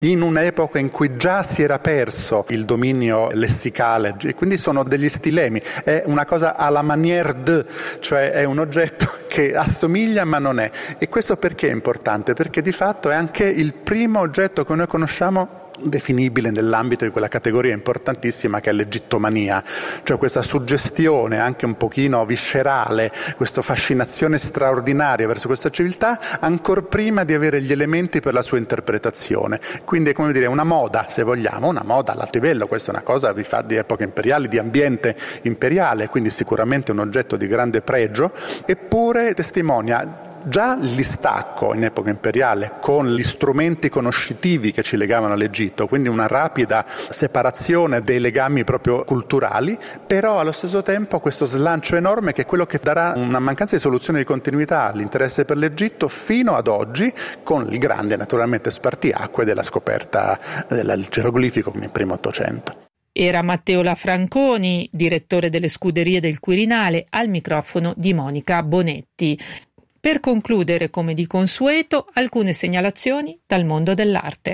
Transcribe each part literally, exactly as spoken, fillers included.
in un'epoca in cui già si era perso il dominio lessicale, e quindi sono degli stilemi, è una cosa alla manière de, cioè è un oggetto che assomiglia ma non è. E questo perché è importante? Perché di fatto è anche il primo oggetto che noi conosciamo definibile nell'ambito di quella categoria importantissima che è l'egittomania, cioè questa suggestione anche un pochino viscerale, questa fascinazione straordinaria verso questa civiltà ancor prima di avere gli elementi per la sua interpretazione. Quindi è come dire una moda, se vogliamo, una moda all'alto livello, questa è una cosa di, di epoca imperiale, di ambiente imperiale, quindi sicuramente un oggetto di grande pregio, eppure testimonia già il distacco in epoca imperiale con gli strumenti conoscitivi che ci legavano all'Egitto, quindi una rapida separazione dei legami proprio culturali, però allo stesso tempo questo slancio enorme che è quello che darà una mancanza di soluzione di continuità all'interesse per l'Egitto fino ad oggi, con il grande naturalmente spartiacque della scoperta del geroglifico nel primo Ottocento. Era Matteo Lafranconi, direttore delle Scuderie del Quirinale, al microfono di Monica Bonetti. Per concludere, come di consueto, alcune segnalazioni dal mondo dell'arte.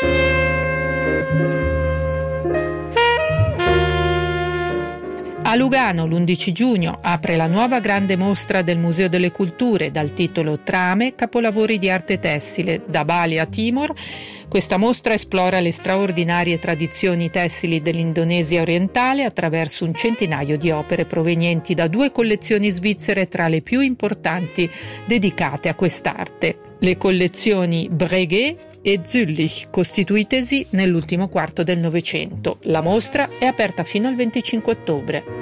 A Lugano l'undici giugno apre la nuova grande mostra del Museo delle Culture dal titolo Trame, capolavori di arte tessile, da Bali a Timor. Questa mostra esplora le straordinarie tradizioni tessili dell'Indonesia orientale attraverso un centinaio di opere provenienti da due collezioni svizzere tra le più importanti dedicate a quest'arte. Le collezioni Breguet e Züllich, costituitesi nell'ultimo quarto del Novecento. La mostra è aperta fino al venticinque ottobre.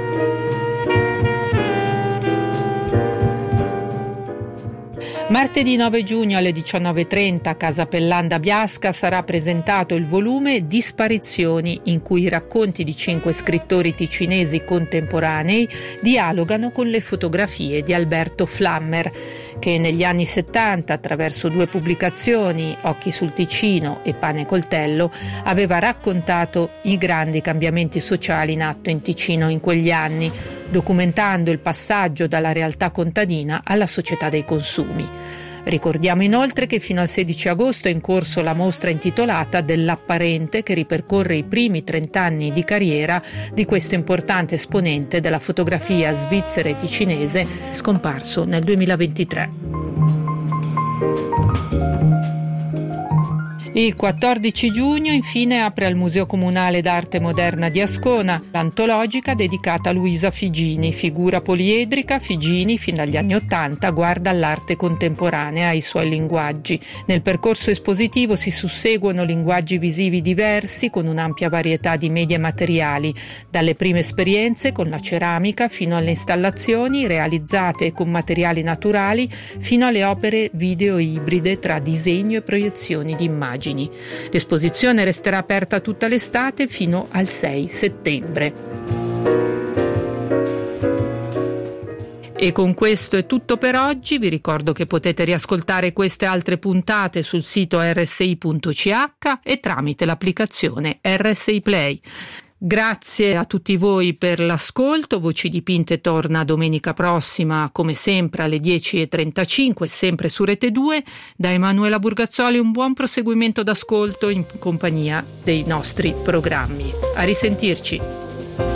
Martedì nove giugno alle diciannove e trenta a Casa Pellanda Biasca sarà presentato il volume Disparizioni, in cui i racconti di cinque scrittori ticinesi contemporanei dialogano con le fotografie di Alberto Flammer, che negli anni settanta, attraverso due pubblicazioni, Occhi sul Ticino e Pane e Coltello, aveva raccontato i grandi cambiamenti sociali in atto in Ticino in quegli anni, documentando il passaggio dalla realtà contadina alla società dei consumi. Ricordiamo inoltre che fino al sedici agosto è in corso la mostra intitolata Dell'apparente, che ripercorre i primi trent'anni di carriera di questo importante esponente della fotografia svizzera e ticinese, scomparso nel duemilaventitré. Il quattordici giugno infine apre al Museo Comunale d'Arte Moderna di Ascona l'antologica dedicata a Luisa Figini, figura poliedrica. Figini, fin dagli anni Ottanta, guarda all'arte contemporanea, ai suoi linguaggi. Nel percorso espositivo si susseguono linguaggi visivi diversi con un'ampia varietà di media materiali, dalle prime esperienze con la ceramica fino alle installazioni realizzate con materiali naturali fino alle opere video ibride tra disegno e proiezioni di immagini. L'esposizione resterà aperta tutta l'estate fino al sei settembre. E con questo è tutto per oggi. Vi ricordo che potete riascoltare queste altre puntate sul sito erre esse i punto ci acca e tramite l'applicazione erre esse i Play. Grazie a tutti voi per l'ascolto. Voci Dipinte torna domenica prossima come sempre alle dieci e trentacinque, sempre su Rete due. Da Emanuela Burgazzoli un buon proseguimento d'ascolto in compagnia dei nostri programmi. A risentirci.